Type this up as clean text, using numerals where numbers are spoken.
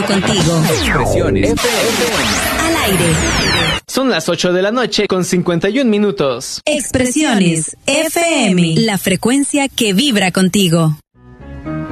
contigo. Expresiones FM. Al aire. Son las 8 de la noche con 51 minutos. Expresiones FM. La frecuencia que vibra contigo.